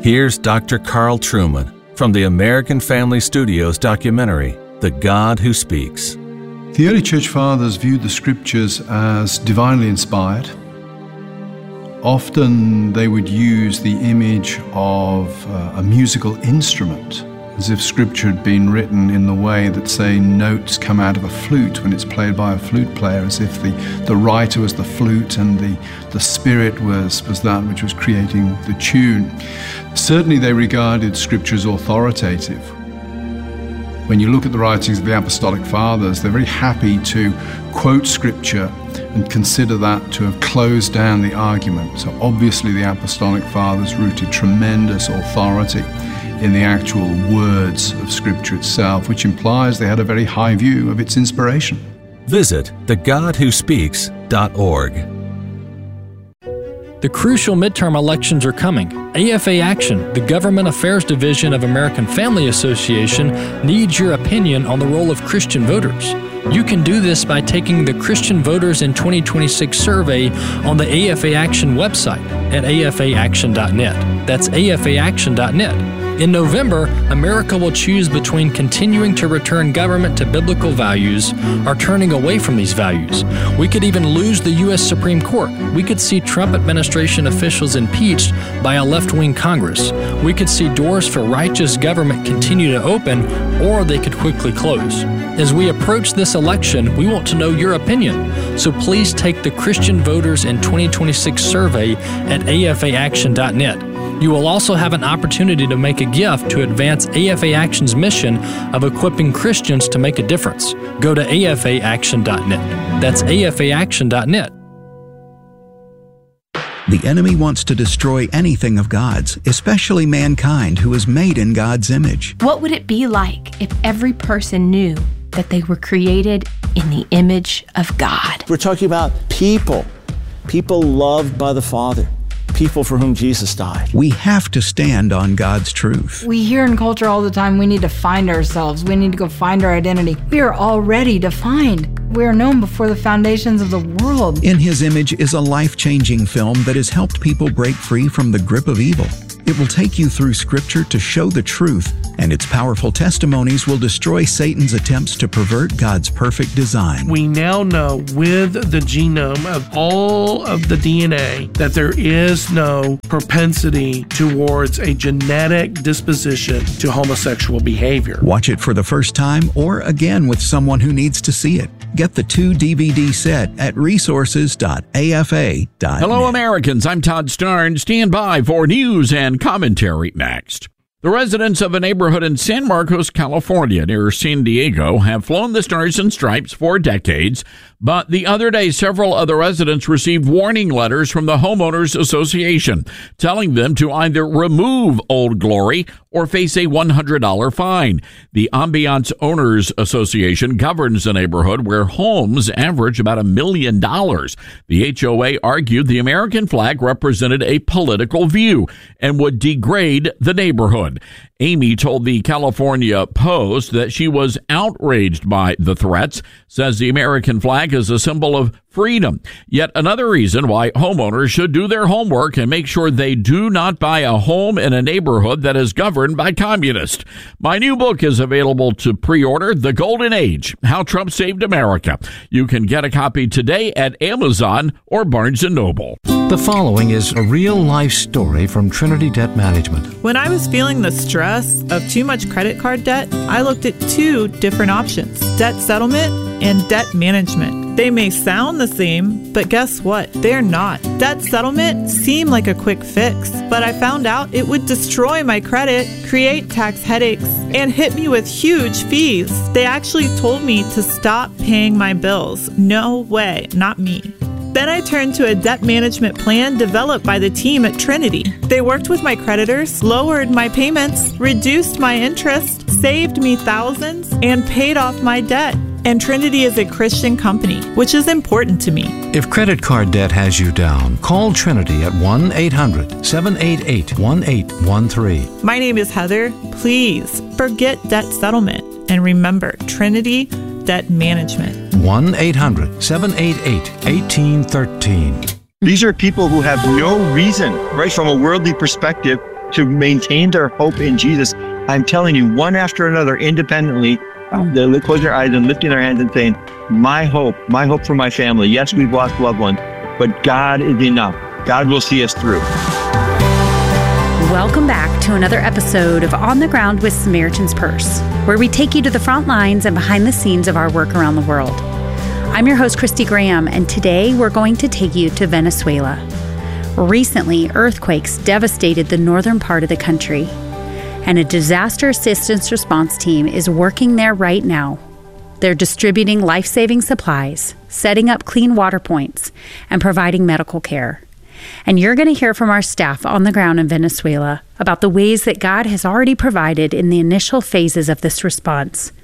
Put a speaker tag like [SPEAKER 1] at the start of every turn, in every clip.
[SPEAKER 1] Here's Dr. Carl Trueman from the American Family Studios documentary, The God Who Speaks.
[SPEAKER 2] The early church fathers viewed the scriptures as divinely inspired. Often they would use the image of a musical instrument, as if scripture had been written in the way that, say, notes come out of a flute when it's played by a flute player, as if the writer was the flute and the spirit was that which was creating the tune. Certainly they regarded scripture as authoritative. When you look at the writings of the Apostolic Fathers, they're very happy to quote scripture and consider that to have closed down the argument. So obviously the Apostolic Fathers rooted tremendous authority in the actual words of scripture itself, which implies they had a very high view of its inspiration.
[SPEAKER 1] Visit thegodwhospeaks.org.
[SPEAKER 3] The crucial midterm elections are coming. AFA Action, the Government Affairs Division of American Family Association, needs your opinion on the role of Christian voters. You can do this by taking the Christian Voters in 2026 survey on the AFA Action website at afaaction.net. That's afaaction.net. In November, America will choose between continuing to return government to biblical values or turning away from these values. We could even lose the U.S. Supreme Court. We could see Trump administration officials impeached by a left-wing Congress. We could see doors for righteous government continue to open, or they could quickly close. As we approach this election, we want to know your opinion. So please take the Christian Voters in 2026 survey at afaaction.net. You will also have an opportunity to make a gift to advance AFA Action's mission of equipping Christians to make a difference. Go to afaaction.net. That's afaaction.net.
[SPEAKER 4] The enemy wants to destroy anything of God's, especially mankind who is made in God's image.
[SPEAKER 5] What would it be like if every person knew that they were created in the image of God?
[SPEAKER 6] We're talking about people loved by the Father. People for whom Jesus died.
[SPEAKER 4] We have to stand on God's truth.
[SPEAKER 7] We hear in culture all the time, we need to find ourselves. We need to go find our identity. We are already defined. We are known before the foundations of the world.
[SPEAKER 4] In His Image is a life-changing film that has helped people break free from the grip of evil. It will take you through Scripture to show the truth, and its powerful testimonies will destroy Satan's attempts to pervert God's perfect design.
[SPEAKER 8] We now know with the genome of all of the DNA that there is no propensity towards a genetic disposition to homosexual behavior.
[SPEAKER 4] Watch it for the first time or again with someone who needs to see it. Get the 2-DVD set at resources.afa.net.
[SPEAKER 9] Hello, Americans. I'm Todd Starn. Stand by for news and commentary next. The residents of a neighborhood in San Marcos, California, near San Diego, have flown the Stars and Stripes for decades, but the other day, several other residents received warning letters from the Homeowners Association telling them to either remove Old Glory or face a $100 fine. The Ambiance Owners Association governs a neighborhood where homes average about $1 million. The HOA argued the American flag represented a political view and would degrade the neighborhood. Amy told the California Post that she was outraged by the threats, says the American flag is a symbol of freedom. Yet another reason why homeowners should do their homework and make sure they do not buy a home in a neighborhood that is governed by communists. My new book is available to pre-order, The Golden Age, How Trump Saved America. You can get a copy today at Amazon or Barnes & Noble.
[SPEAKER 10] The following is a real-life story from Trinity Debt Management.
[SPEAKER 11] When I was feeling the stress of too much credit card debt, I looked at two different options: debt settlement and debt management. They may sound the same, but guess what? They're not. Debt settlement seemed like a quick fix, but I found out it would destroy my credit, create tax headaches, and hit me with huge fees. They actually told me to stop paying my bills. No way, not me. Then I turned to a debt management plan developed by the team at Trinity. They worked with my creditors, lowered my payments, reduced my interest, saved me thousands, and paid off my debt. And Trinity is a Christian company, which is important to me.
[SPEAKER 10] If credit card debt has you down, call Trinity at 1-800-788-1813.
[SPEAKER 11] My name is Heather. Please forget debt settlement and remember Trinity Debt Management.
[SPEAKER 10] 1-800-788-1813.
[SPEAKER 12] These are people who have no reason, right, from a worldly perspective, to maintain their hope in Jesus. I'm telling you, one after another, independently, they're closing their eyes and lifting their hands and saying, my hope for my family. Yes, we've lost loved ones, but God is enough. God will see us through.
[SPEAKER 13] Welcome back to another episode of On the Ground with Samaritan's Purse, where we take you to the front lines and behind the scenes of our work around the world. I'm your host, Christy Graham, and today we're going to take you to Venezuela. Recently, earthquakes devastated the northern part of the country, and a disaster assistance response team is working there right now. They're distributing life-saving supplies, setting up clean water points, and providing medical care. And you're going to hear from our staff on the ground in Venezuela about the ways that God has already provided in the initial phases of this response.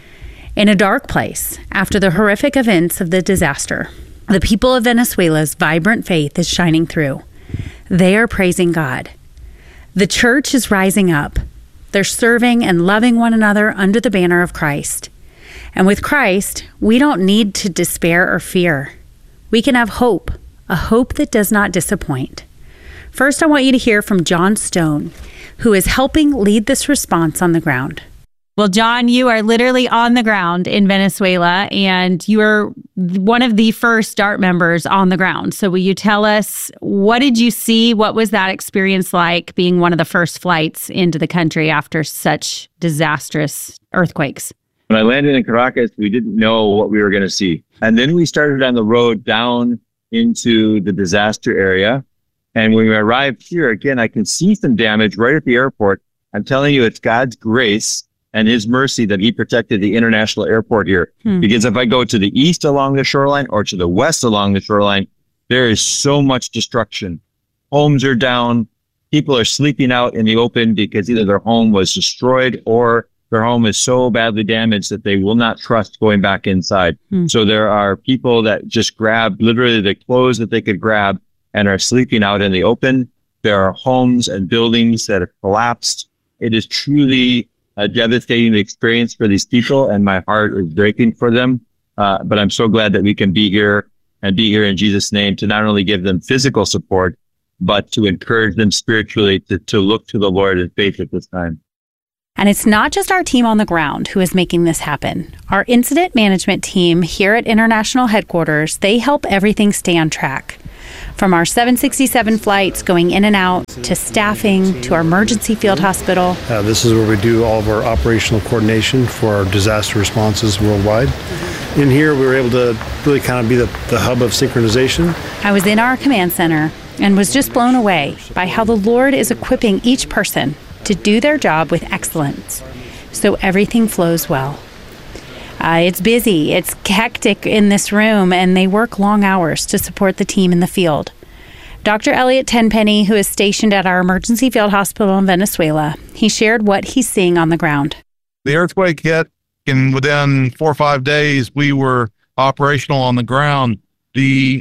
[SPEAKER 13] In a dark place, after the horrific events of the disaster, the people of Venezuela's vibrant faith is shining through. They are praising God. The church is rising up. They're serving and loving one another under the banner of Christ. And with Christ, we don't need to despair or fear. We can have hope. A hope that does not disappoint. First, I want you to hear from John Stone, who is helping lead this response on the ground. Well, John, you are literally on the ground in Venezuela, and you are one of the first DART members on the ground. So will you tell us, what did you see? What was that experience like, being one of the first flights into the country after such disastrous earthquakes?
[SPEAKER 12] When I landed in Caracas, we didn't know what we were going to see. And then we started on the road down into the disaster area. And when we arrived here, again, I can see some damage right at the airport. I'm telling you, it's God's grace and his mercy that he protected the international airport here. Because if I go to the east along the shoreline or to the west along the shoreline, there is so much destruction. Homes are down. People are sleeping out in the open because either their home was destroyed or their home is so badly damaged that they will not trust going back inside. So there are people that just grab literally the clothes that they could grab and are sleeping out in the open. There are homes and buildings that have collapsed. It is truly a devastating experience for these people, and my heart is breaking for them. But I'm so glad that we can be here and be here in Jesus' name to not only give them physical support, but to encourage them spiritually to look to the Lord in faith at this time.
[SPEAKER 13] And it's not just our team on the ground who is making this happen. Our incident management team here at International Headquarters, they help everything stay on track. From our 767 flights going in and out, to staffing, to our emergency field hospital.
[SPEAKER 14] This is where we do all of our operational coordination for our disaster responses worldwide. In here, we were able to really kind of be the hub of synchronization.
[SPEAKER 13] I was in our command center and was just blown away by how the Lord is equipping each person to do their job with excellence, so everything flows well. It's busy, it's hectic in this room, and they work long hours to support the team in the field. Dr. Elliot Tenpenny, who is stationed at our emergency field hospital in Venezuela, he shared what he's seeing on the ground.
[SPEAKER 15] The earthquake hit, and within 4 or 5 days, we were operational on the ground. The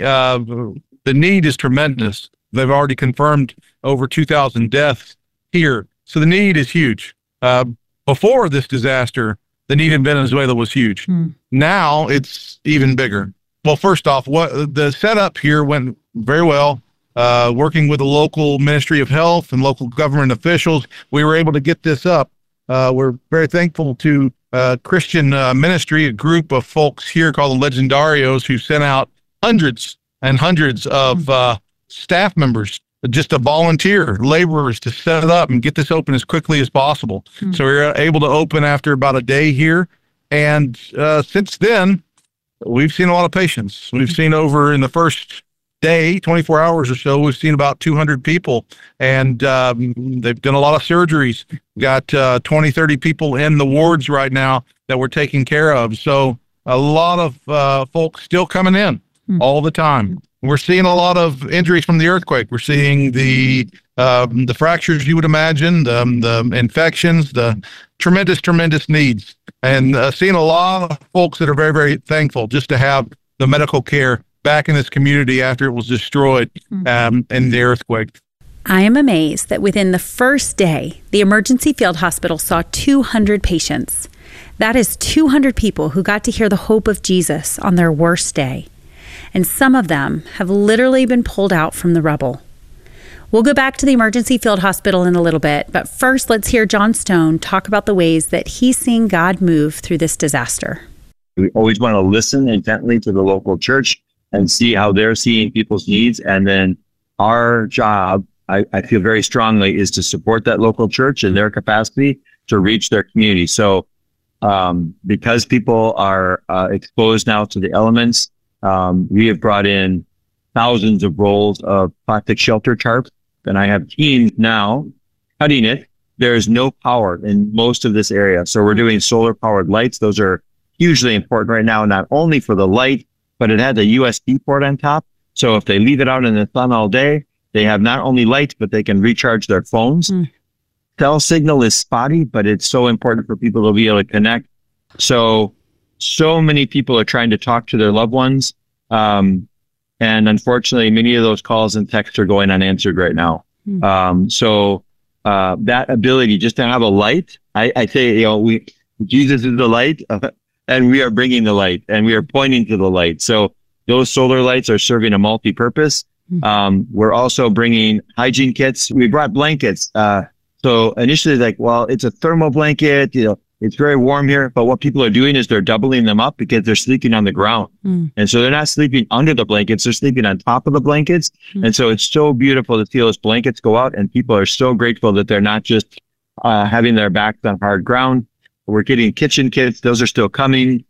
[SPEAKER 15] need is tremendous. They've already confirmed over 2,000 deaths here. So the need is huge. Before this disaster, the need in Venezuela was huge. Now it's even bigger. Well, first off, the setup here went very well. Working with the local Ministry of Health and local government officials, we were able to get this up. We're very thankful to Christian ministry, a group of folks here called the Legendarios, who sent out hundreds and hundreds of staff members just to volunteer, laborers, to set it up and get this open as quickly as possible. So we were able to open after about a day here. And since then, we've seen a lot of patients. We've seen over in the first day, 24 hours or so, we've seen about 200 people. And they've done a lot of surgeries. We've got 20, 30 people in the wards right now that we're taking care of. So a lot of folks still coming in all the time. We're seeing a lot of injuries from the earthquake. We're seeing the fractures you would imagine, the infections, the tremendous needs, and seeing a lot of folks that are very, very thankful just to have the medical care back in this community after it was destroyed in the earthquake.
[SPEAKER 13] I am amazed that within the first day, the emergency field hospital saw 200 patients. That is 200 people who got to hear the hope of Jesus on their worst day. And some of them have literally been pulled out from the rubble. We'll go back to the emergency field hospital in a little bit, but first let's hear John Stone talk about the ways that he's seeing God move through this disaster.
[SPEAKER 12] We always want to listen intently to the local church and see how they're seeing people's needs. And then our job, I feel very strongly, is to support that local church in their capacity to reach their community. So because people are exposed now to the elements, we have brought in thousands of rolls of plastic shelter tarps, and I have teams now cutting it. There's no power in most of this area. So we're doing solar powered lights. Those are hugely important right now, not only for the light, but it has a USB port on top. So if they leave it out in the sun all day, they have not only lights, but they can recharge their phones. Cell signal is spotty, but it's so important for people to be able to connect. So many people are trying to talk to their loved ones. And unfortunately, many of those calls and texts are going unanswered right now. That ability just to have a light, I say, Jesus is the light, and we are bringing the light, and we are pointing to the light. So those solar lights are serving a multi-purpose. We're also bringing hygiene kits. We brought blankets. So initially, it's a thermal blanket, it's very warm here, but what people are doing is they're doubling them up because they're sleeping on the ground. And so they're not sleeping under the blankets, they're sleeping on top of the blankets. And so it's so beautiful to see those blankets go out, and people are so grateful that they're not just having their backs on hard ground. We're getting kitchen kits. Those are still coming.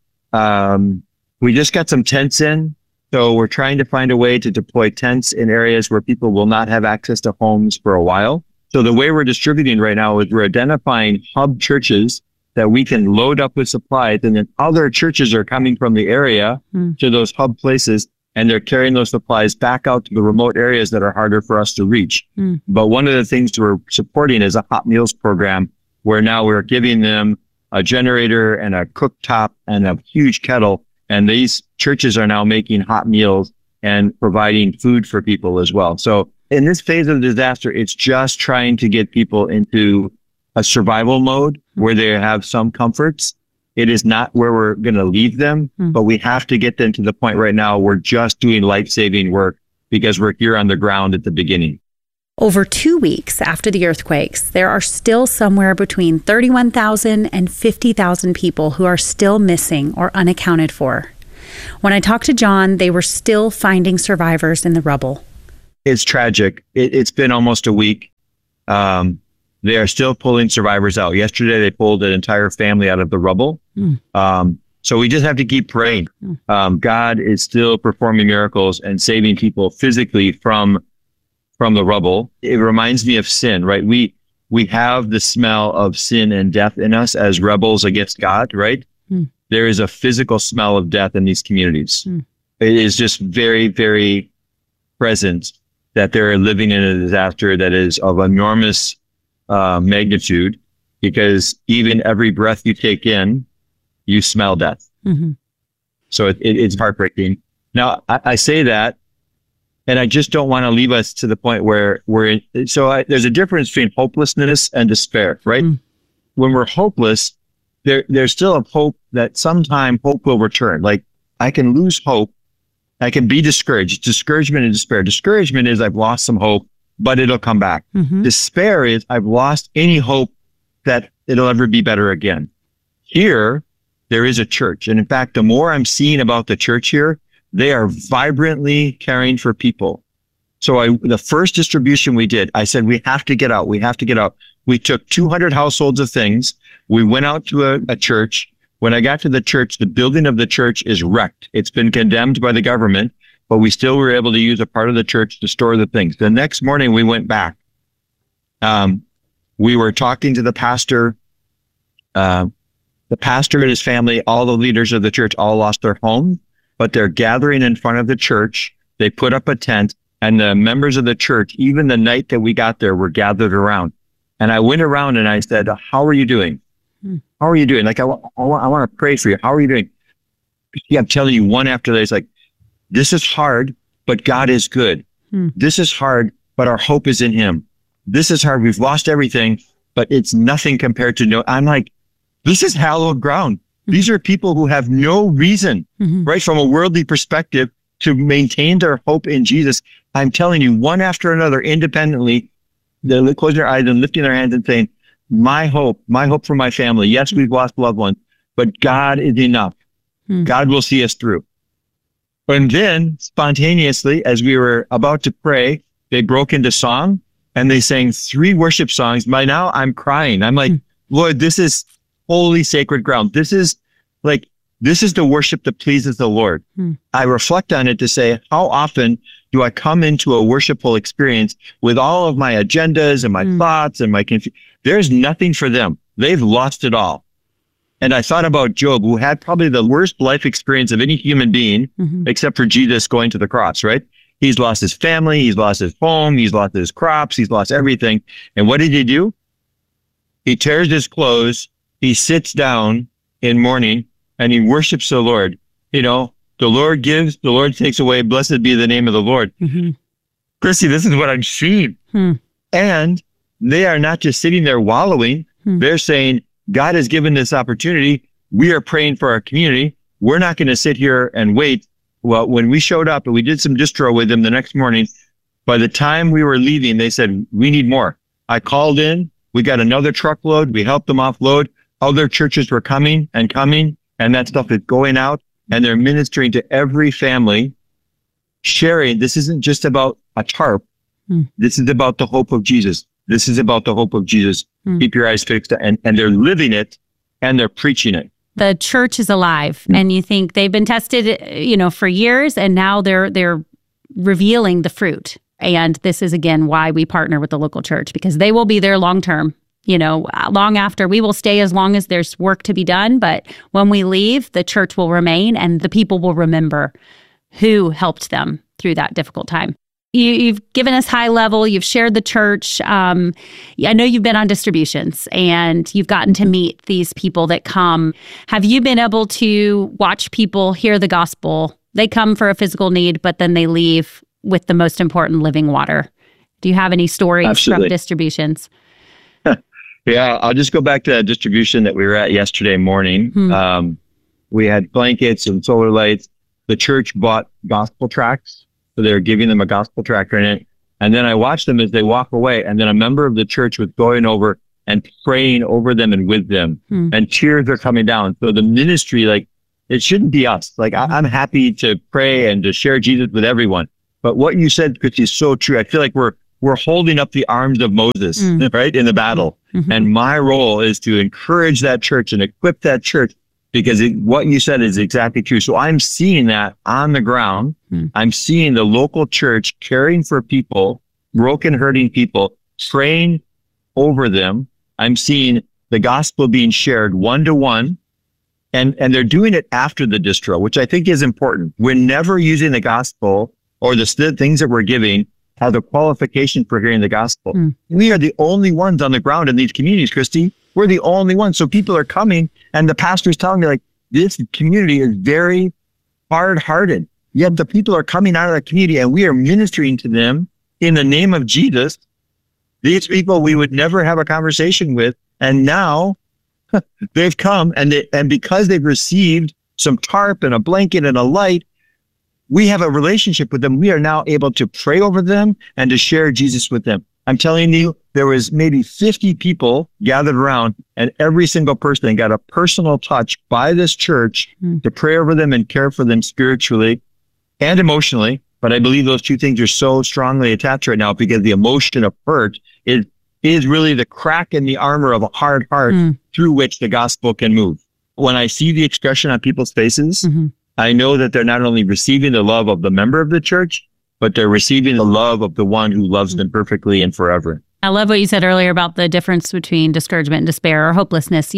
[SPEAKER 12] We just got some tents in. So we're trying to find a way to deploy tents in areas where people will not have access to homes for a while. So the way we're distributing right now is we're identifying hub churches that we can load up with supplies, and then other churches are coming from the area to those hub places, and they're carrying those supplies back out to the remote areas that are harder for us to reach. But one of the things we're supporting is a hot meals program, where now we're giving them a generator and a cooktop and a huge kettle, and these churches are now making hot meals and providing food for people as well. So in this phase of the disaster, it's just trying to get people into a survival mode where they have some comforts. It is not where we're going to leave them, but we have to get them to the point right now we're just doing life-saving work because we're here on the ground at the beginning.
[SPEAKER 13] Over 2 weeks after the earthquakes, there are still somewhere between 31,000 and 50,000 people who are still missing or unaccounted for. When I talked to John, they were still finding survivors in the rubble.
[SPEAKER 12] It's tragic. It's been almost a week. They are still pulling survivors out. Yesterday, they pulled an entire family out of the rubble. So we just have to keep praying. God is still performing miracles and saving people physically from the rubble. It reminds me of sin, right? We have the smell of sin and death in us as rebels against God, right? There is a physical smell of death in these communities. It is just very, very present that they're living in a disaster that is of enormous magnitude, because even every breath you take in, you smell death. So it's heartbreaking. Now, I say that, and I just don't want to leave us to the point where there's a difference between hopelessness and despair, right? When we're hopeless, there's still a hope that sometime hope will return. Like, I can lose hope. I can be discouraged. Discouragement and despair. Discouragement is I've lost some hope, but it'll come back. Despair is I've lost any hope that it'll ever be better again. Here, there is a church. And in fact, the more I'm seeing about the church here, they are vibrantly caring for people. So the first distribution we did, I said, we have to get out. We have to get out. We took 200 households of things. We went out to a church. When I got to the church, the building of the church is wrecked. It's been condemned by the government, but we still were able to use a part of the church to store the things. The next morning, we went back. We were talking to the pastor. The pastor and his family, all the leaders of the church, all lost their home, but they're gathering in front of the church. They put up a tent, and the members of the church, even the night that we got there, were gathered around. And I went around and I said, how are you doing? How are you doing? Like, I want to pray for you. How are you doing? I'm telling you, one after the other, it's like, this is hard, but God is good. This is hard, but our hope is in him. This is hard. We've lost everything, but it's nothing compared to I'm like, this is hallowed ground. These are people who have no reason, right, from a worldly perspective, to maintain their hope in Jesus. I'm telling you, one after another, independently, they're closing their eyes and lifting their hands and saying, my hope for my family. Yes, we've lost loved ones, but God is enough. God will see us through. And then spontaneously, as we were about to pray, they broke into song and they sang 3 worship songs. By now I'm crying. I'm like, Lord, this is holy, sacred ground. This is the worship that pleases the Lord. I reflect on it to say, how often do I come into a worshipful experience with all of my agendas and my thoughts and my confusion? There's nothing for them. They've lost it all. And I thought about Job, who had probably the worst life experience of any human being, except for Jesus going to the cross, right? He's lost his family, he's lost his home, he's lost his crops, he's lost everything. And what did he do? He tears his clothes, he sits down in mourning, and he worships the Lord. You know, the Lord gives, the Lord takes away, blessed be the name of the Lord. Christy, this is what I'm seeing. And they are not just sitting there wallowing. They're saying, God has given this opportunity. We are praying for our community. We're not going to sit here and wait. Well, when we showed up and we did some distro with them the next morning, by the time we were leaving, they said, we need more. I called in. We got another truckload. We helped them offload. Other churches were coming, and that stuff is going out, and they're ministering to every family, sharing. This isn't just about a tarp. This is about the hope of Jesus. This is about the hope of Jesus. Keep your eyes fixed, and they're living it, and they're preaching it.
[SPEAKER 13] The church is alive, and you think they've been tested, for years, and now they're revealing the fruit. And this is, again, why we partner with the local church, because they will be there long term. Long after. We will stay as long as there's work to be done, but when we leave, the church will remain, and the people will remember who helped them through that difficult time. You've given us high level. You've shared the church. I know you've been on distributions and you've gotten to meet these people that come. Have you been able to watch people hear the gospel? They come for a physical need, but then they leave with the most important, living water. Do you have any stories from distributions?
[SPEAKER 12] Yeah, I'll just go back to that distribution that we were at yesterday morning. We had blankets and solar lights. The church bought gospel tracts. So they were giving them a gospel tractor in it. And then I watched them as they walk away. And then a member of the church was going over and praying over them and with them. And tears are coming down. So the ministry, it shouldn't be us. I'm happy to pray and to share Jesus with everyone. But what you said, Christy, is so true. I feel like we're holding up the arms of Moses, right, in the battle. And my role is to encourage that church and equip that church, because what you said is exactly true. So I'm seeing that on the ground. I'm seeing the local church caring for people, broken, hurting people, praying over them. I'm seeing the gospel being shared one-to-one, and they're doing it after the distro, which I think is important. We're never using the gospel or the things that we're giving as a qualification for hearing the gospel. We are the only ones on the ground in these communities, Christy. We're the only ones. So people are coming, and the pastor's telling me, this community is very hard-hearted. Yet the people are coming out of the community, and we are ministering to them in the name of Jesus. These people we would never have a conversation with, and now they've come, and because they've received some tarp and a blanket and a light, we have a relationship with them. We are now able to pray over them and to share Jesus with them. I'm telling you, there was maybe 50 people gathered around, and every single person got a personal touch by this church to pray over them and care for them spiritually and emotionally. But I believe those two things are so strongly attached right now, because the emotion of hurt is really the crack in the armor of a hard heart through which the gospel can move. When I see the expression on people's faces, I know that they're not only receiving the love of the member of the church, but they're receiving the love of the one who loves them perfectly and forever.
[SPEAKER 13] I love what you said earlier about the difference between discouragement and despair or hopelessness.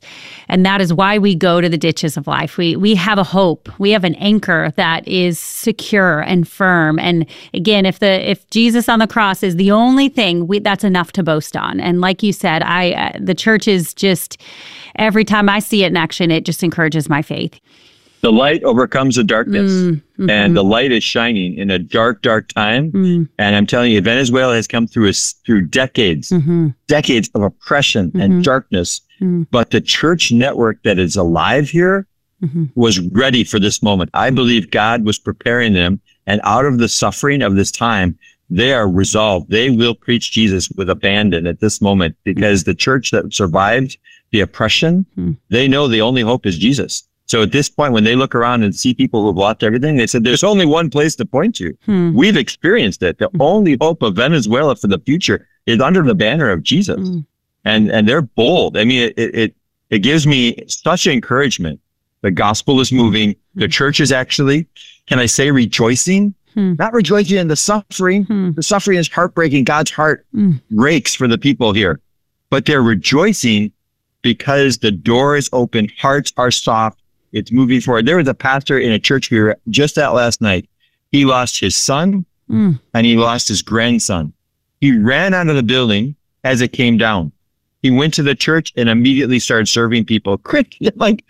[SPEAKER 13] And that is why we go to the ditches of life. We have a hope. We have an anchor that is secure and firm. And again, if Jesus on the cross is the only thing, that's enough to boast on. And like you said, the church is just, every time I see it in action, it just encourages my faith.
[SPEAKER 12] The light overcomes the darkness, and the light is shining in a dark, dark time. And I'm telling you, Venezuela has come through decades, decades of oppression and darkness. But the church network that is alive here was ready for this moment. I believe God was preparing them, and out of the suffering of this time, they are resolved. They will preach Jesus with abandon at this moment, because the church that survived the oppression, they know the only hope is Jesus. So at this point, when they look around and see people who've lost everything, they said, there's only one place to point to. We've experienced it. The only hope of Venezuela for the future is under the banner of Jesus. And they're bold. I mean, it gives me such encouragement. The gospel is moving. The church is actually, can I say, rejoicing? Not rejoicing in the suffering. The suffering is heartbreaking. God's heart breaks for the people here. But they're rejoicing because the door is open. Hearts are soft. It's moving forward. There was a pastor in a church we were just at last night. He lost his son and he lost his grandson. He ran out of the building as it came down. He went to the church and immediately started serving people. Like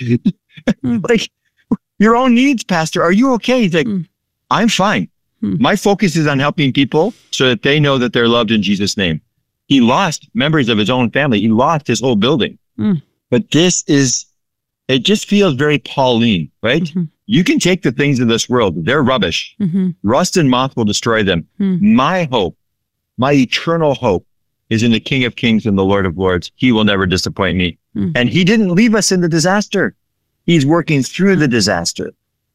[SPEAKER 12] your own needs, Pastor. Are you okay? He's like, I'm fine. My focus is on helping people so that they know that they're loved in Jesus' name. He lost members of his own family. He lost his whole building. But it just feels very Pauline, right? You can take the things of this world. They're rubbish. Rust and moth will destroy them. My hope, my eternal hope, is in the King of Kings and the Lord of Lords. He will never disappoint me. And he didn't leave us in the disaster. He's working through the disaster.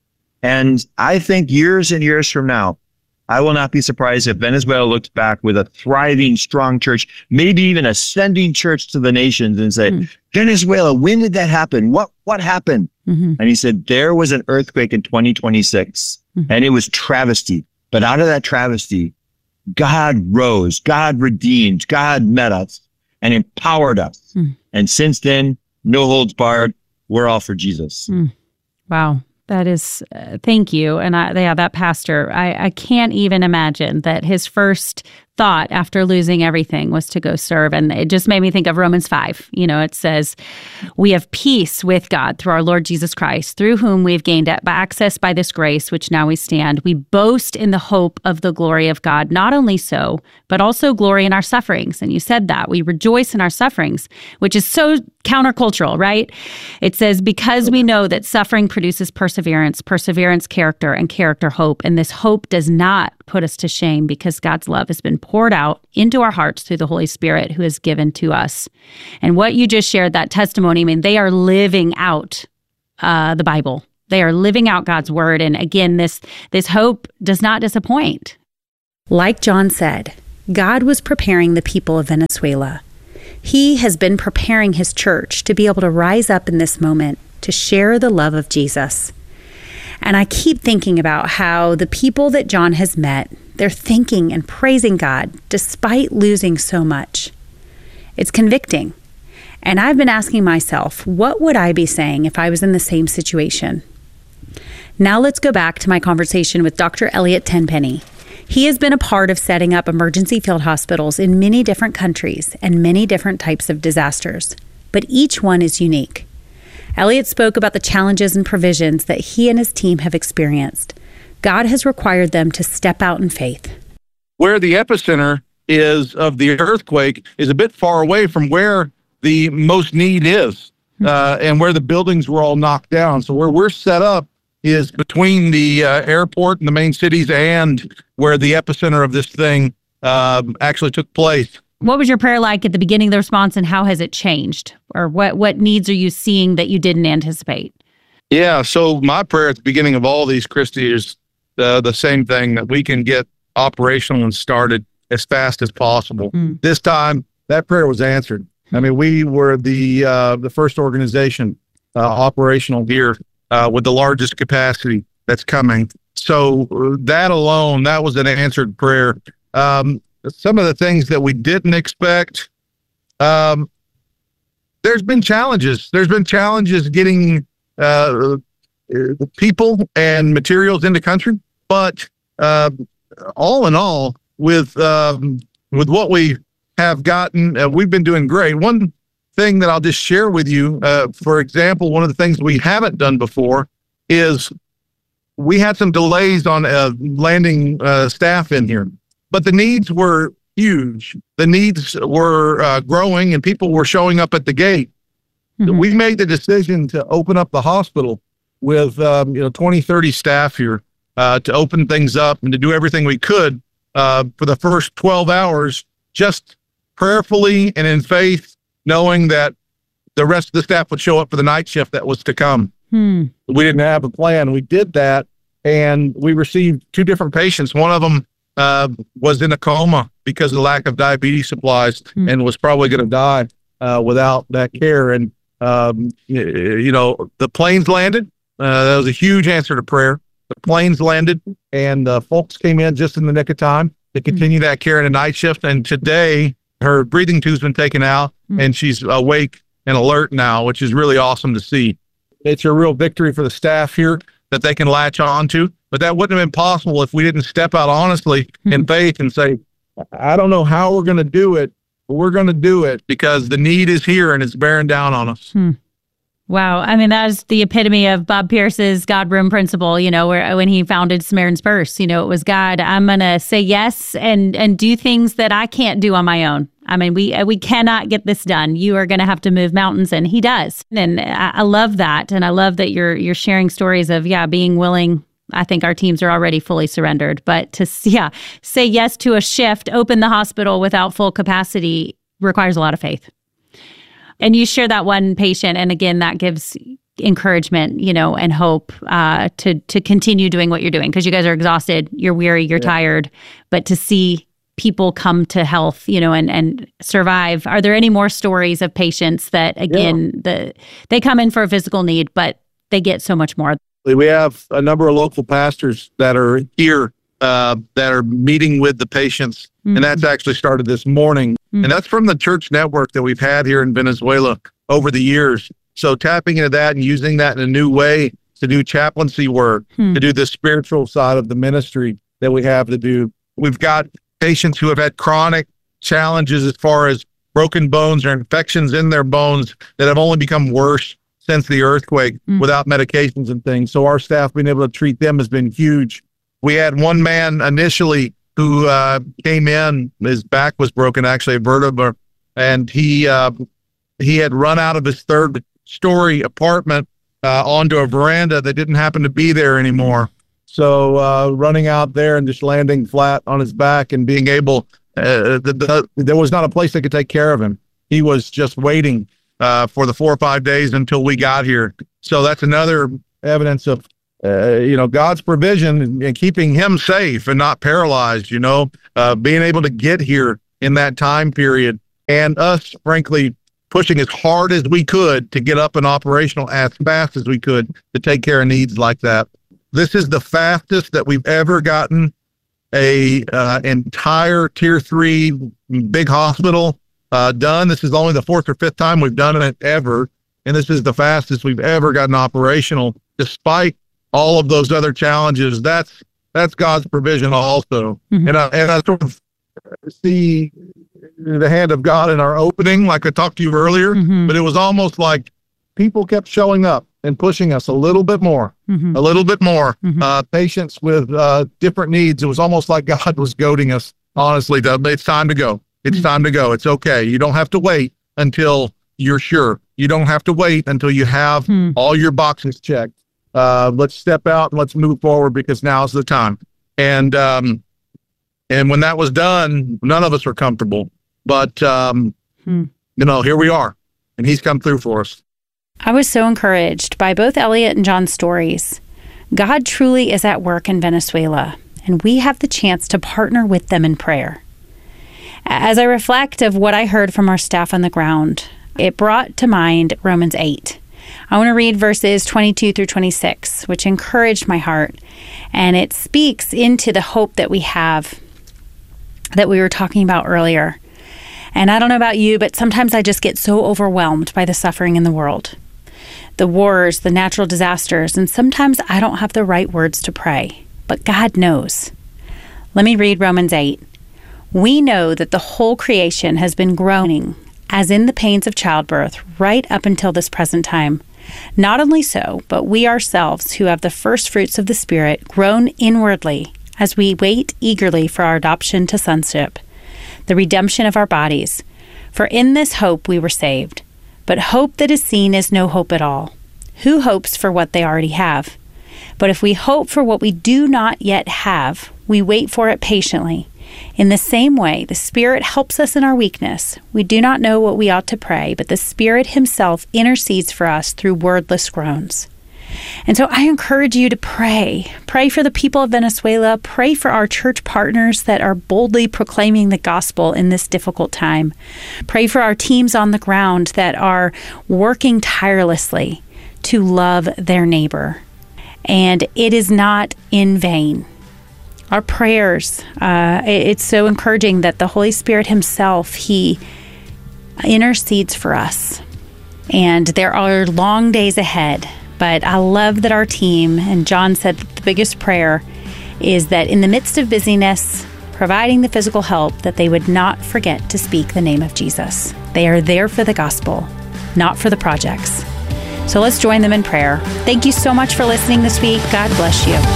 [SPEAKER 12] And I think years and years from now, I will not be surprised if Venezuela looks back with a thriving, strong church, maybe even a sending church to the nations, and say, Venezuela, when did that happen? What happened? And he said, there was an earthquake in 2026, and it was travesty. But out of that travesty, God rose, God redeemed, God met us and empowered us. And since then, no holds barred, we're all for Jesus.
[SPEAKER 13] Wow. That is, thank you. And that pastor, I can't even imagine that his first thought after losing everything was to go serve. And it just made me think of Romans 5. You know, it says, we have peace with God through our Lord Jesus Christ, through whom we've gained access by this grace, which now we stand. We boast in the hope of the glory of God. Not only so, but also glory in our sufferings. And you said that. We rejoice in our sufferings, which is so countercultural, right? It says, because we know that suffering produces perseverance, perseverance, character, and character, hope. And this hope does not put us to shame, because God's love has been poured out into our hearts through the Holy Spirit who is given to us. And what you just shared, that testimony, I mean, they are living out the Bible. They are living out God's word. And again, this hope does not disappoint. Like John said, God was preparing the people of Venezuela. He has been preparing his church to be able to rise up in this moment to share the love of Jesus. And I keep thinking about how the people that John has met, they're thanking and praising God despite losing so much. It's convicting. And I've been asking myself, what would I be saying if I was in the same situation? Now let's go back to my conversation with Dr. Elliot Tenpenny. He has been a part of setting up emergency field hospitals in many different countries and many different types of disasters, but each one is unique. Elliot spoke about the challenges and provisions that he and his team have experienced. God has required them to step out in faith.
[SPEAKER 15] Where the epicenter is of the earthquake is a bit far away from where the most need is, and where the buildings were all knocked down. So where we're set up is between the airport and the main cities and where the epicenter of this thing actually took place.
[SPEAKER 13] What was your prayer like at the beginning of the response, and how has it changed? Or what needs are you seeing that you didn't anticipate?
[SPEAKER 15] Yeah, so my prayer at the beginning of all these, Christy, is the same thing, that we can get operational and started as fast as possible. This time, that prayer was answered. I mean, we were the first organization operational here with the largest capacity that's coming. So that alone, that was an answered prayer. Some of the things that we didn't expect, there's been challenges. There's been challenges getting the people and materials into country. But all in all, with what we have gotten, we've been doing great. One thing that I'll just share with you, for example, one of the things we haven't done before is we had some delays on landing staff in here. But the needs were huge. The needs were growing, and people were showing up at the gate. We made the decision to open up the hospital with 20, 30 staff here to open things up and to do everything we could for the first 12 hours, just prayerfully and in faith, knowing that the rest of the staff would show up for the night shift that was to come. We didn't have a plan. We did that, and we received 2 different patients. One of them was in a coma because of the lack of diabetes supplies and was probably going to die without that care. And, the planes landed. That was a huge answer to prayer. The planes landed, and folks came in just in the nick of time to continue that care in a night shift. And today, her breathing tube's been taken out, and she's awake and alert now, which is really awesome to see. It's a real victory for the staff here that they can latch on to. But that wouldn't have been possible if we didn't step out honestly in faith and say, I don't know how we're going to do it, but we're going to do it because the need is here and it's bearing down on us.
[SPEAKER 13] Wow. I mean, that is the epitome of Bob Pierce's God room principle, where when he founded Samaritan's Purse, it was God, I'm going to say yes and do things that I can't do on my own. I mean, we cannot get this done. You are going to have to move mountains, and he does. And I love that. And I love that you're sharing stories of, being willing. I think our teams are already fully surrendered, but to say yes to a shift, open the hospital without full capacity requires a lot of faith. And you share that one patient, and again, that gives encouragement, and hope to continue doing what you're doing, because you guys are exhausted, you're weary, you're tired, but to see people come to health, and survive. Are there any more stories of patients that, again, they come in for a physical need, but they get so much more?
[SPEAKER 15] We have a number of local pastors that are here that are meeting with the patients, and that's actually started this morning. And that's from the church network that we've had here in Venezuela over the years. So tapping into that and using that in a new way to do chaplaincy work, to do the spiritual side of the ministry that we have to do. We've got patients who have had chronic challenges as far as broken bones or infections in their bones that have only become worse since the earthquake without medications and things. So our staff being able to treat them has been huge. We had one man initially who came in, his back was broken, actually a vertebra, and he had run out of his 3rd-story apartment onto a veranda that didn't happen to be there anymore. So running out there and just landing flat on his back and being able, there was not a place that could take care of him. He was just waiting for the 4 or 5 days until we got here. So that's another evidence of God's provision and keeping him safe and not paralyzed, being able to get here in that time period, and us, frankly, pushing as hard as we could to get up and operational as fast as we could to take care of needs like that. This is the fastest that we've ever gotten a entire Tier 3 big hospital done. This is only the 4th or 5th time we've done it ever, and this is the fastest we've ever gotten operational, despite all of those other challenges. That's God's provision also. And I sort of see the hand of God in our opening, like I talked to you earlier, but it was almost like people kept showing up and pushing us a little bit more, patients with different needs. It was almost like God was goading us, honestly, it's time to go. It's time to go. It's okay. You don't have to wait until you're sure. You don't have to wait until you have all your boxes checked. Let's step out and let's move forward because now's the time. And when that was done, none of us were comfortable, but, here we are, and he's come through for us.
[SPEAKER 13] I was so encouraged by both Elliot and John's stories. God truly is at work in Venezuela, and we have the chance to partner with them in prayer. As I reflect of what I heard from our staff on the ground, it brought to mind Romans 8. I want to read verses 22 through 26, which encouraged my heart, and it speaks into the hope that we have that we were talking about earlier. And I don't know about you, but sometimes I just get so overwhelmed by the suffering in the world, the wars, the natural disasters, and sometimes I don't have the right words to pray, but God knows. Let me read Romans 8. We know that the whole creation has been groaning, as in the pains of childbirth, right up until this present time. Not only so, but we ourselves, who have the first fruits of the Spirit, groan inwardly as we wait eagerly for our adoption to sonship, the redemption of our bodies. For in this hope we were saved. But hope that is seen is no hope at all. Who hopes for what they already have? But if we hope for what we do not yet have, we wait for it patiently. In the same way, the Spirit helps us in our weakness. We do not know what we ought to pray, but the Spirit Himself intercedes for us through wordless groans. And so I encourage you to pray. Pray for the people of Venezuela. Pray for our church partners that are boldly proclaiming the gospel in this difficult time. Pray for our teams on the ground that are working tirelessly to love their neighbor. And it is not in vain. Our prayers, it's so encouraging that the Holy Spirit Himself, He intercedes for us. And there are long days ahead. But I love that our team, and John said that the biggest prayer is that in the midst of busyness, providing the physical help, that they would not forget to speak the name of Jesus. They are there for the gospel, not for the projects. So let's join them in prayer. Thank you so much for listening this week. God bless you.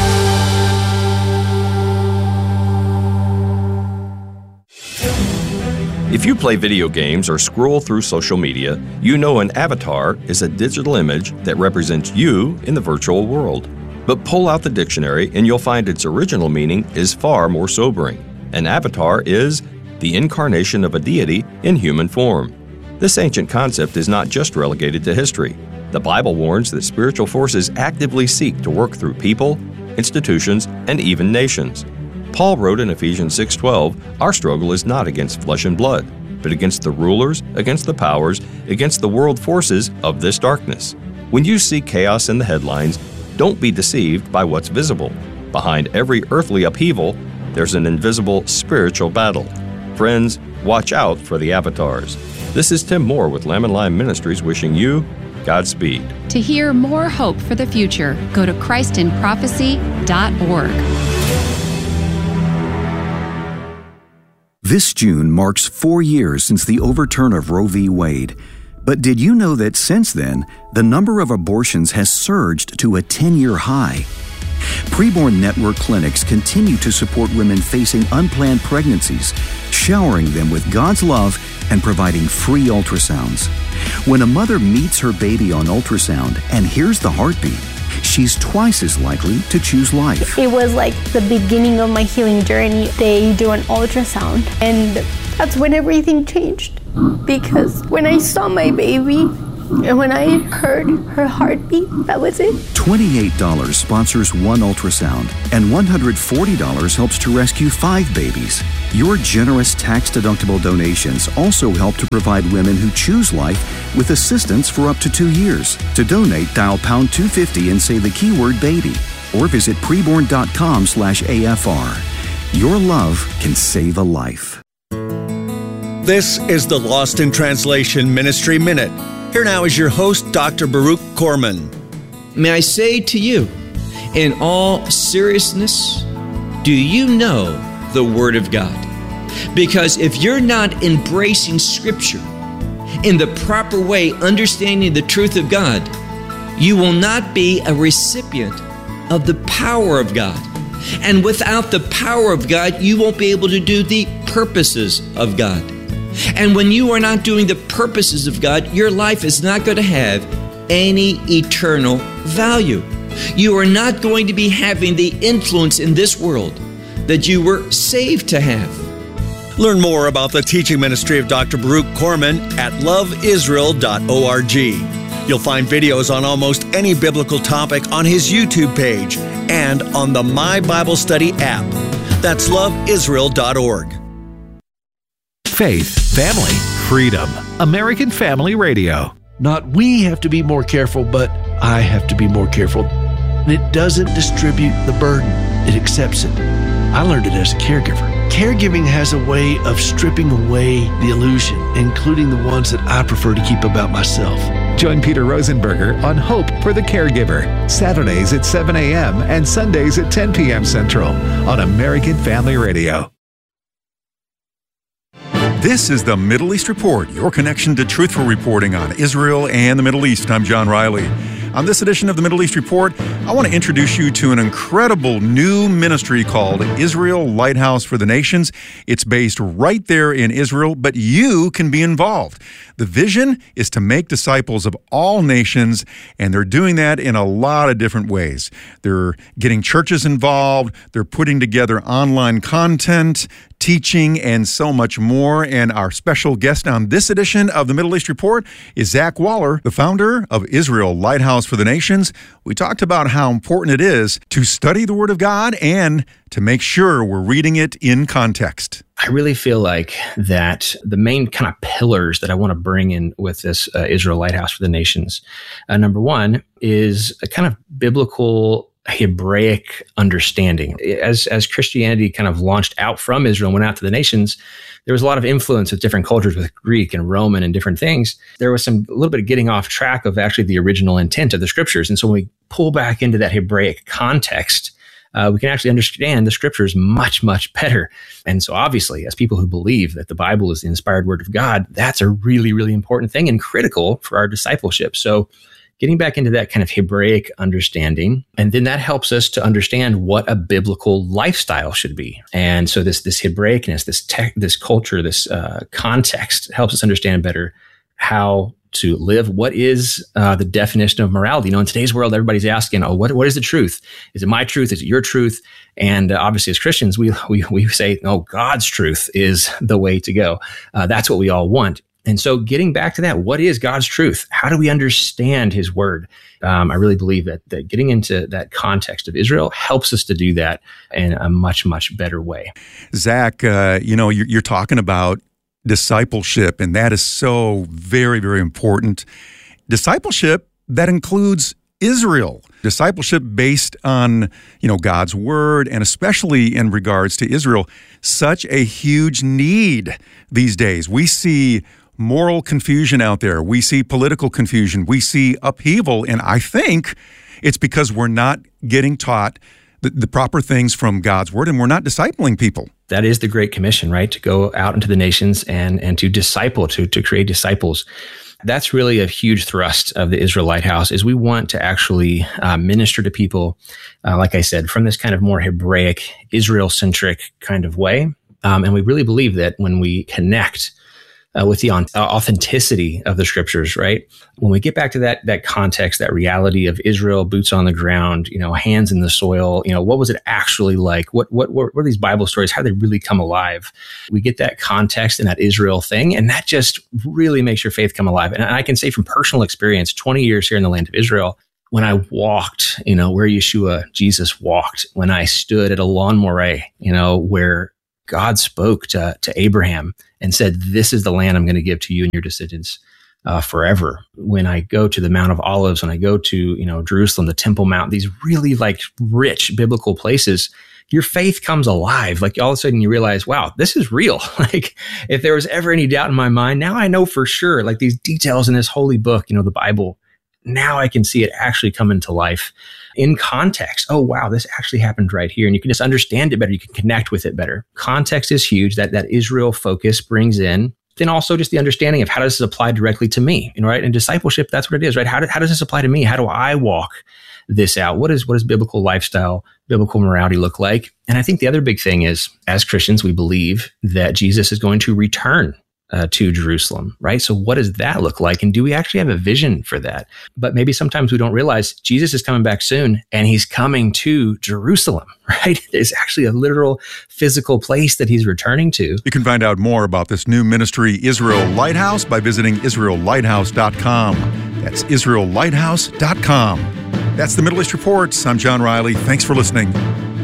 [SPEAKER 16] If you play video games or scroll through social media, you know an avatar is a digital image that represents you in the virtual world. But pull out the dictionary and you'll find its original meaning is far more sobering. An avatar is the incarnation of a deity in human form. This ancient concept is not just relegated to history. The Bible warns that spiritual forces actively seek to work through people, institutions, and even nations. Paul wrote in Ephesians 6:12, "Our struggle is not against flesh and blood, but against the rulers, against the powers, against the world forces of this darkness." When you see chaos in the headlines, don't be deceived by what's visible. Behind every earthly upheaval, there's an invisible spiritual battle. Friends, watch out for the avatars. This is Tim Moore with Lamb and Lion Ministries wishing you Godspeed.
[SPEAKER 17] To hear more hope for the future, go to ChristinProphecy.org.
[SPEAKER 18] This June marks 4 years since the overturn of Roe v. Wade. But did you know that since then, the number of abortions has surged to a 10-year high? Preborn Network clinics continue to support women facing unplanned pregnancies, showering them with God's love and providing free ultrasounds. When a mother meets her baby on ultrasound and hears the heartbeat, she's twice as likely to choose life.
[SPEAKER 19] It was like the beginning of my healing journey. They do an ultrasound, and that's when everything changed. Because when I saw my baby, and when I heard her heartbeat, that was it.
[SPEAKER 18] $28 sponsors one ultrasound, and $140 helps to rescue 5 babies. Your generous tax-deductible donations also help to provide women who choose life with assistance for up to 2 years. To donate, dial pound 250 and say the keyword baby, or visit preborn.com/AFR. Your love can save a life.
[SPEAKER 20] This is the Lost in Translation Ministry Minute. Here now is your host, Dr. Baruch Korman.
[SPEAKER 21] May I say to you, in all seriousness, do you know the Word of God? Because if you're not embracing Scripture in the proper way, understanding the truth of God, you will not be a recipient of the power of God. And without the power of God, you won't be able to do the purposes of God. And when you are not doing the purposes of God, your life is not going to have any eternal value. You are not going to be having the influence in this world that you were saved to have.
[SPEAKER 20] Learn more about the teaching ministry of Dr. Baruch Korman at loveisrael.org. You'll find videos on almost any biblical topic on his YouTube page and on the My Bible Study app. That's loveisrael.org.
[SPEAKER 22] Faith, family, freedom. American Family Radio.
[SPEAKER 23] Not we have to be more careful, but I have to be more careful. And it doesn't distribute the burden. It accepts it. I learned it as a caregiver. Caregiving has a way of stripping away the illusion, including the ones that I prefer to keep about myself.
[SPEAKER 24] Join Peter Rosenberger on Hope for the Caregiver, Saturdays at 7 a.m. and Sundays at 10 p.m. Central on American Family Radio.
[SPEAKER 25] This is the Middle East Report, your connection to truthful reporting on Israel and the Middle East. I'm John Riley.
[SPEAKER 1] On this edition of the Middle East Report, I want to introduce you to an incredible new ministry called Israel Lighthouse for the Nations. It's based right there in Israel, but you can be involved. The vision is to make disciples of all nations, and they're doing that in a lot of different ways. They're getting churches involved, they're putting together online content, teaching, and so much more. And our special guest on this edition of the Middle East Report is Zach Waller, the founder of Israel Lighthouse for the Nations. We talked about how important it is to study the Word of God and to make sure we're reading it in context.
[SPEAKER 2] I really feel like that the main kind of pillars that I want to bring in with this Israel Lighthouse for the Nations, number one is a kind of biblical Hebraic understanding. As Christianity kind of launched out from Israel and went out to the nations, there was a lot of influence with different cultures, with Greek and Roman and different things. There was a little bit of getting off track of actually the original intent of the scriptures. And so when we pull back into that Hebraic context, we can actually understand the scriptures much, much better. And so obviously, as people who believe that the Bible is the inspired word of God, that's a really, really important thing and critical for our discipleship. So getting back into that kind of Hebraic understanding, and then that helps us to understand what a biblical lifestyle should be. And so this Hebraicness, this culture, this context helps us understand better how to live. What is the definition of morality? You know, in today's world, everybody's asking, what is the truth? Is it my truth? Is it your truth? And obviously, as Christians, we say, no, God's truth is the way to go. That's what we all want. And so getting back to that, what is God's truth? How do we understand his word? I really believe that getting into that context of Israel helps us to do that in a much, much better way.
[SPEAKER 1] Zach, you're talking about discipleship, and that is so very, very important. Discipleship, that includes Israel. Discipleship based on, God's word, and especially in regards to Israel, such a huge need these days. We see moral confusion out there. We see political confusion. We see upheaval. And I think it's because we're not getting taught the proper things from God's word, and we're not discipling people.
[SPEAKER 2] That is the Great Commission, right? To go out into the nations and to disciple, to create disciples. That's really a huge thrust of the Israel Lighthouse, is we want to actually minister to people, like I said, from this kind of more Hebraic, Israel-centric kind of way. And we really believe that when we connect with the authenticity of the scriptures, right? When we get back to that context, that reality of Israel, boots on the ground, hands in the soil, what was it actually like? What were these Bible stories? How did they really come alive? We get that context and that Israel thing, and that just really makes your faith come alive. And I can say from personal experience, 20 years here in the land of Israel, when I walked, where Jesus walked, when I stood at a lawn moray, where God spoke to Abraham and said, this is the land I'm going to give to you and your descendants forever. When I go to the Mount of Olives, when I go to, Jerusalem, the Temple Mount, these really rich biblical places, your faith comes alive. Like all of a sudden you realize, wow, this is real. Like if there was ever any doubt in my mind, now I know for sure, like these details in this holy book, the Bible, now I can see it actually come into life in context. Oh, wow, this actually happened right here. And you can just understand it better. You can connect with it better. Context is huge. That Israel focus brings in. Then also just the understanding of how does this apply directly to me, right? And discipleship, that's what it is, right? How does this apply to me? How do I walk this out? What does biblical lifestyle, biblical morality look like? And I think the other big thing is, as Christians, we believe that Jesus is going to return to Jerusalem, right? So what does that look like? And do we actually have a vision for that? But maybe sometimes we don't realize Jesus is coming back soon, and he's coming to Jerusalem, right? There's actually a literal physical place that he's returning to.
[SPEAKER 1] You can find out more about this new ministry, Israel Lighthouse, by visiting IsraelLighthouse.com. That's IsraelLighthouse.com. That's the Middle East Reports. I'm John Riley. Thanks for listening.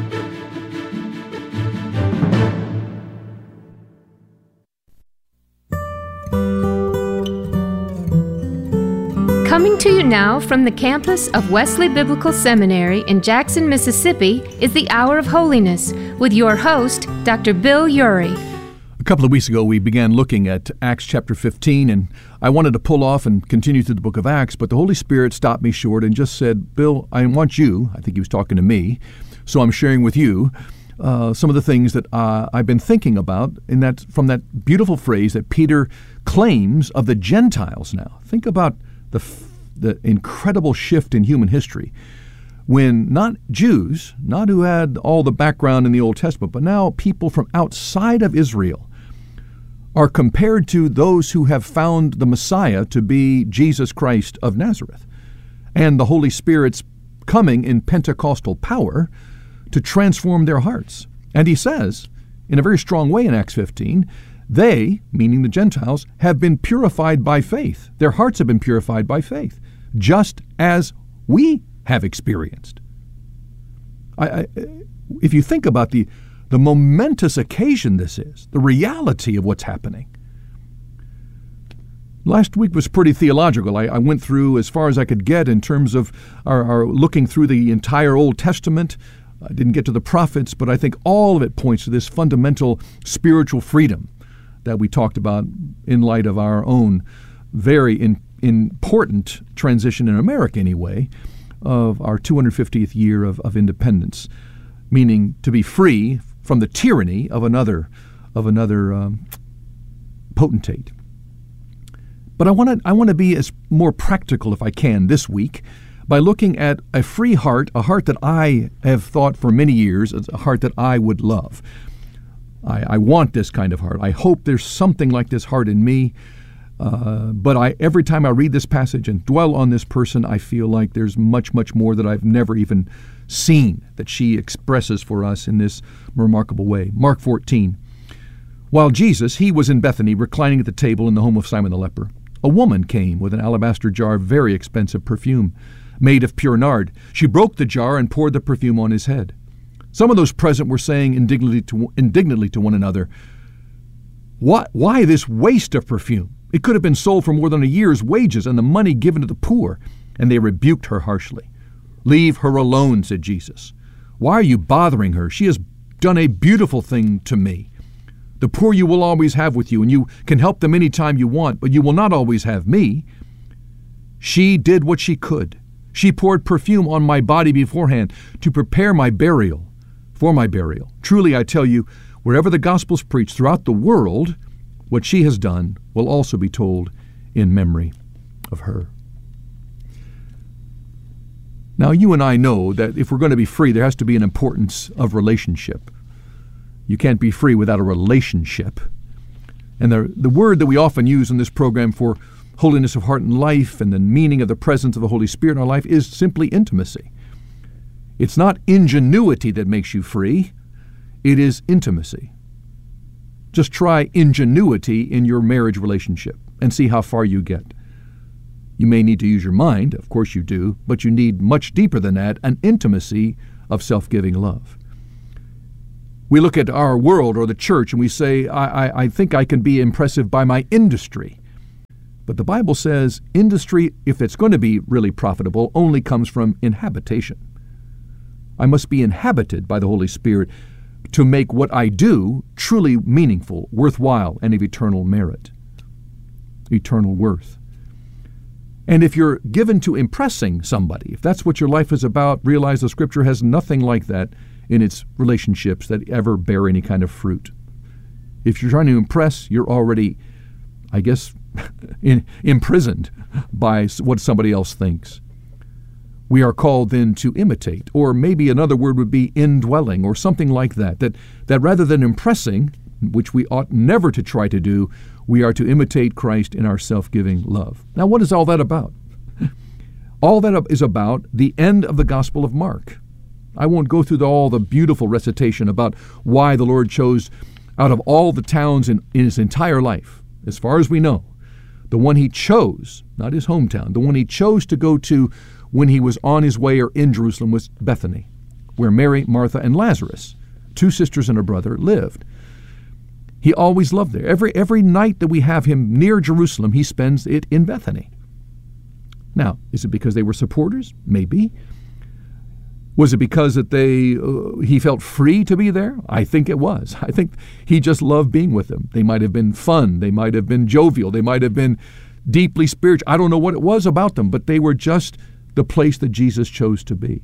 [SPEAKER 3] Coming to you now from the campus of Wesley Biblical Seminary in Jackson, Mississippi, is the Hour of Holiness with your host, Dr. Bill Urey.
[SPEAKER 5] A couple of weeks ago, we began looking at Acts chapter 15, and I wanted to pull off and continue through the book of Acts, but the Holy Spirit stopped me short and just said, Bill, I want you, I think he was talking to me, so I'm sharing with you some of the things that I've been thinking about from that beautiful phrase that Peter claims of the Gentiles now. Think about the incredible shift in human history when not Jews, not who had all the background in the Old Testament, but now people from outside of Israel are compared to those who have found the Messiah to be Jesus Christ of Nazareth, and the Holy Spirit's coming in Pentecostal power to transform their hearts. And he says, in a very strong way in Acts 15, they, meaning the Gentiles, have been purified by faith. Their hearts have been purified by faith, just as we have experienced. If you think about the momentous occasion this is, the reality of what's happening. Last week was pretty theological. I went through as far as I could get in terms of our looking through the entire Old Testament. I didn't get to the prophets, but I think all of it points to this fundamental spiritual freedom that we talked about in light of our own very important transition in America anyway, of our 250th year of independence, meaning to be free from the tyranny of another potentate. But I want to be as more practical if I can this week by looking at a free heart, a heart that I have thought for many years as a heart that I would love. I want this kind of heart. I hope there's something like this heart in me. But every time I read this passage and dwell on this person, I feel like there's much, much more that I've never even seen that she expresses for us in this remarkable way. Mark 14. While Jesus, he was in Bethany, reclining at the table in the home of Simon the leper, a woman came with an alabaster jar of very expensive perfume, made of pure nard. She broke the jar and poured the perfume on his head. Some of those present were saying indignantly to one another, Why this waste of perfume? It could have been sold for more than a year's wages and the money given to the poor. And they rebuked her harshly. Leave her alone, said Jesus. Why are you bothering her? She has done a beautiful thing to me. The poor you will always have with you, and you can help them any time you want, but you will not always have me. She did what she could. She poured perfume on my body beforehand to prepare my burial, for my burial. Truly, I tell you, wherever the gospel is preached throughout the world, what she has done will also be told in memory of her. Now, you and I know that if we're going to be free, there has to be an importance of relationship. You can't be free without a relationship. And the word that we often use in this program for holiness of heart and life and the meaning of the presence of the Holy Spirit in our life is simply intimacy. It's not ingenuity that makes you free. It is intimacy. Just try ingenuity in your marriage relationship and see how far you get. You may need to use your mind, of course you do, but you need much deeper than that, an intimacy of self-giving love. We look at our world or the church and we say, I think I can be impressive by my industry. But the Bible says industry, if it's going to be really profitable, only comes from inhabitation. I must be inhabited by the Holy Spirit to make what I do truly meaningful, worthwhile, and of eternal merit, eternal worth. And if you're given to impressing somebody, if that's what your life is about, realize the Scripture has nothing like that in its relationships that ever bear any kind of fruit. If you're trying to impress, you're already, I guess, imprisoned by what somebody else thinks. We are called then to imitate, or maybe another word would be indwelling, or something like that, that rather than impressing, which we ought never to try to do, we are to imitate Christ in our self-giving love. Now, what is all that about? All that is about the end of the Gospel of Mark. I won't go through all the beautiful recitation about why the Lord chose out of all the towns in his entire life, as far as we know, the one he chose, not his hometown, the one he chose to go to when he was on his way or in Jerusalem was Bethany, where Mary, Martha, and Lazarus, two sisters and a brother, lived. He always loved there. Every night that we have him near Jerusalem, he spends it in Bethany. Now, is it because they were supporters? Maybe. Was it because that he felt free to be there? I think it was. I think he just loved being with them. They might have been fun. They might have been jovial. They might have been deeply spiritual. I don't know what it was about them, but they were just the place that Jesus chose to be.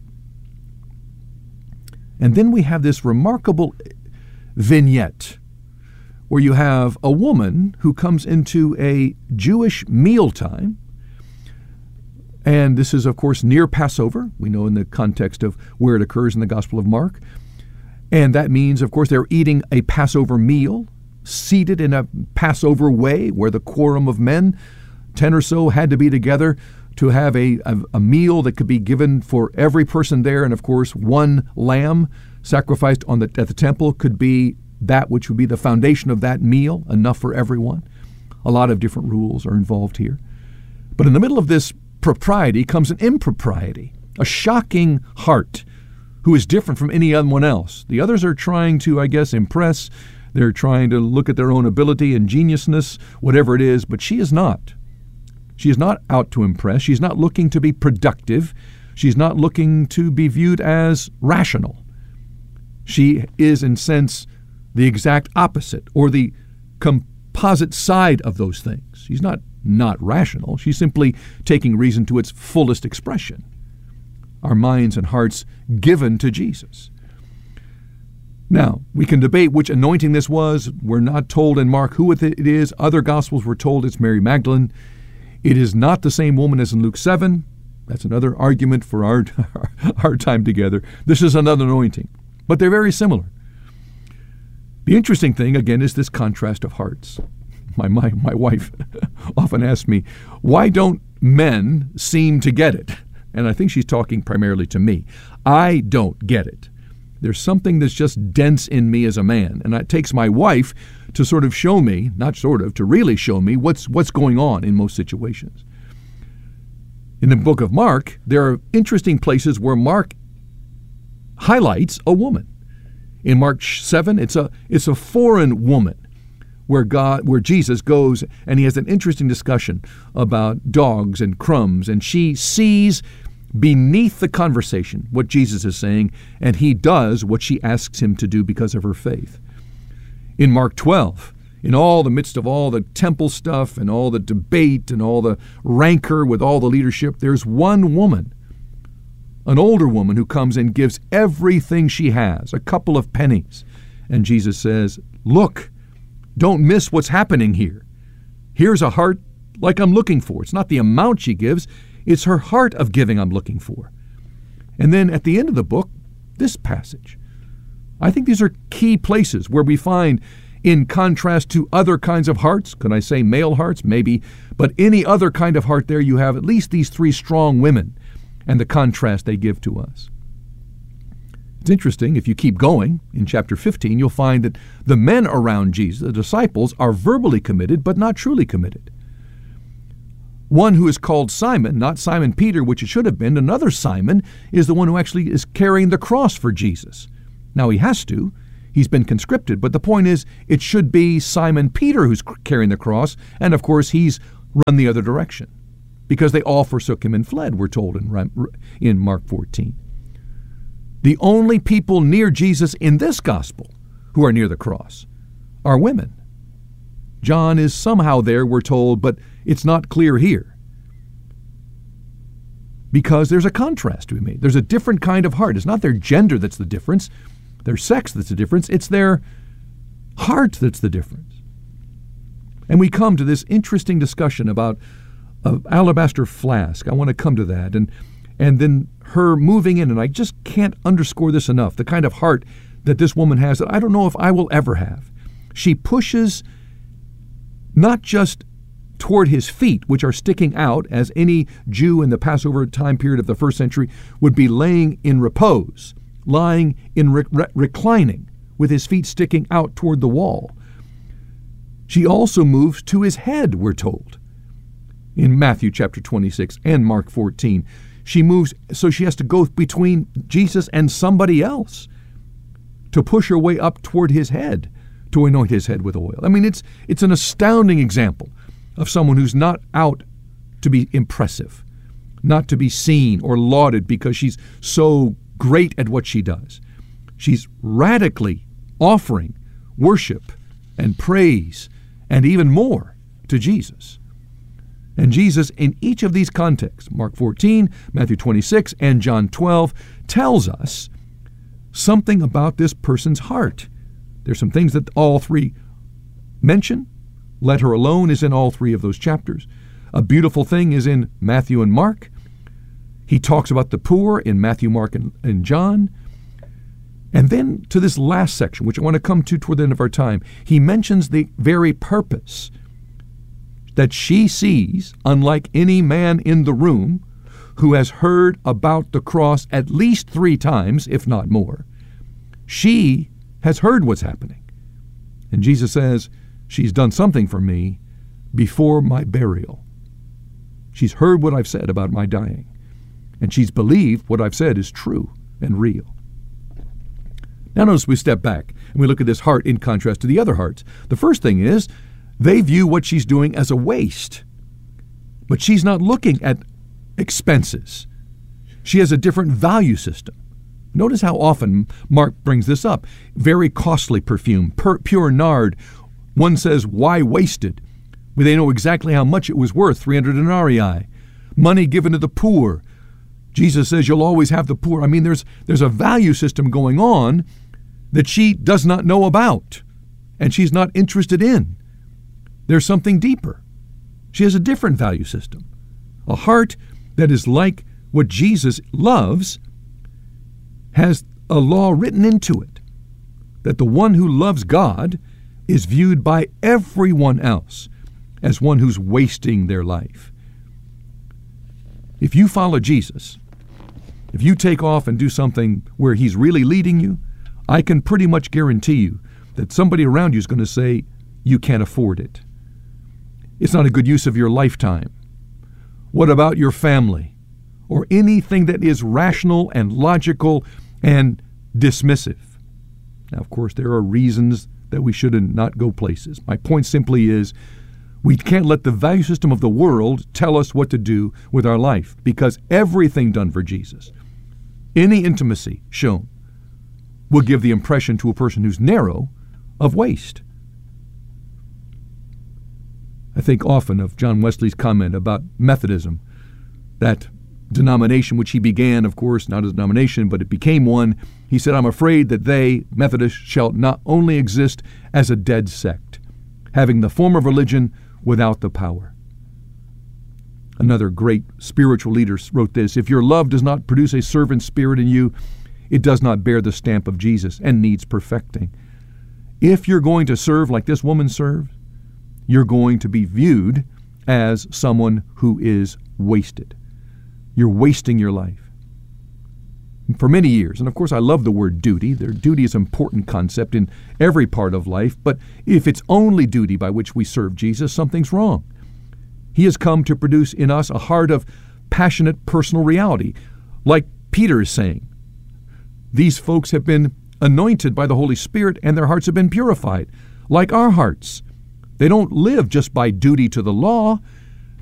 [SPEAKER 5] And then we have this remarkable vignette where you have a woman who comes into a Jewish mealtime, And this is, of course, near Passover. We know in the context of where it occurs in the Gospel of Mark. And that means, of course, they're eating a Passover meal, seated in a Passover way, where the quorum of men, 10 or so, had to be together to have a meal that could be given for every person there. And, of course, one lamb sacrificed at the temple could be that which would be the foundation of that meal, enough for everyone. A lot of different rules are involved here. But in the middle of this propriety comes an impropriety, a shocking heart who is different from anyone else. The others are trying to, I guess, impress. They're trying to look at their own ability and geniusness, whatever it is, but she is not. She is not out to impress. She's not looking to be productive. She's not looking to be viewed as rational. She is, in sense, the exact opposite, or the composite side of those things. She's not rational. She's simply taking reason to its fullest expression. Our minds and hearts given to Jesus. Now, we can debate which anointing this was. We're not told in Mark who it is. Other Gospels were told it's Mary Magdalene. It is not the same woman as in Luke 7. That's another argument for our time together. This is another anointing. But they're very similar. The interesting thing, again, is this contrast of hearts. My wife often asks me, why don't men seem to get it? And I think she's talking primarily to me. I don't get it. There's something that's just dense in me as a man. And it takes my wife to sort of show me, to really show me what's going on in most situations. In the book of Mark, there are interesting places where Mark highlights a woman. In Mark 7, it's a foreign woman where Jesus goes and he has an interesting discussion about dogs and crumbs, and she sees beneath the conversation what Jesus is saying, and he does what she asks him to do because of her faith. In Mark 12, in all the midst of all the temple stuff and all the debate and all the rancor with all the leadership, there's one woman, an older woman, who comes and gives everything she has, a couple of pennies. And Jesus says, look, don't miss what's happening here. Here's a heart like I'm looking for. It's not the amount she gives, it's her heart of giving I'm looking for. And then at the end of the book, this passage. I think these are key places where we find, in contrast to other kinds of hearts, can I say male hearts? Maybe. But any other kind of heart there, you have at least these three strong women and the contrast they give to us. It's interesting, if you keep going, in chapter 15, you'll find that the men around Jesus, the disciples, are verbally committed, but not truly committed. One who is called Simon, not Simon Peter, which it should have been, another Simon, is the one who actually is carrying the cross for Jesus. Now he has to. He's been conscripted, but the point is, it should be Simon Peter who's carrying the cross, and of course he's run the other direction, because they all forsook him and fled, we're told in Mark 14. The only people near Jesus in this gospel who are near the cross are women. John is somehow there, we're told, but it's not clear here. Because there's a contrast to be made. There's a different kind of heart. It's not their gender that's the difference, their sex that's the difference, it's their heart that's the difference. And we come to this interesting discussion about an alabaster flask. I want to come to that. And then her moving in, and I just can't underscore this enough, the kind of heart that this woman has that I don't know if I will ever have. She pushes not just toward his feet, which are sticking out, as any Jew in the Passover time period of the first century would be laying in repose, lying in reclining, with his feet sticking out toward the wall. She also moves to his head, we're told, in Matthew chapter 26 and Mark 14. She moves, so she has to go between Jesus and somebody else to push her way up toward his head, to anoint his head with oil. I mean, it's an astounding example of someone who's not out to be impressive, not to be seen or lauded because she's so great at what she does. She's radically offering worship and praise and even more to Jesus. And Jesus, in each of these contexts, Mark 14, Matthew 26, and John 12, tells us something about this person's heart. There's some things that all three mention. Let her alone is in all three of those chapters. A beautiful thing is in Matthew and Mark. He talks about the poor in Matthew, Mark, and John. And then to this last section, which I want to come to toward the end of our time, he mentions the very purpose that she sees, unlike any man in the room who has heard about the cross at least 3 times, if not more. She has heard what's happening. And Jesus says, she's done something for me before my burial. She's heard what I've said about my dying. And she's believed what I've said is true and real. Now notice we step back and we look at this heart in contrast to the other hearts. The first thing is, they view what she's doing as a waste. But she's not looking at expenses. She has a different value system. Notice how often Mark brings this up. Very costly perfume, pure nard. One says, why wasted? Well, they know exactly how much it was worth, 300 denarii. Money given to the poor. Jesus says you'll always have the poor. I mean, there's a value system going on that she does not know about and she's not interested in. There's something deeper. She has a different value system. A heart that is like what Jesus loves has a law written into it, that the one who loves God is viewed by everyone else as one who's wasting their life. If you follow Jesus, if you take off and do something where he's really leading you, I can pretty much guarantee you that somebody around you is going to say, you can't afford it. It's not a good use of your lifetime. What about your family? Or anything that is rational and logical and dismissive. Now, of course, there are reasons that we should not go places. My point simply is, we can't let the value system of the world tell us what to do with our life, because everything done for Jesus, any intimacy shown, will give the impression to a person who's narrow of waste. I think often of John Wesley's comment about Methodism, that denomination which he began, of course, not as a denomination, but it became one. He said, I'm afraid that they, Methodists, shall not only exist as a dead sect, having the form of religion without the power. Another great spiritual leader wrote this, if your love does not produce a servant spirit in you, it does not bear the stamp of Jesus and needs perfecting. If you're going to serve like this woman served, you're going to be viewed as someone who is wasted. You're wasting your life. For many years, and of course I love the word duty. Duty is an important concept in every part of life, but if it's only duty by which we serve Jesus, something's wrong. He has come to produce in us a heart of passionate personal reality. Like Peter is saying, these folks have been anointed by the Holy Spirit and their hearts have been purified, like our hearts. They don't live just by duty to the law.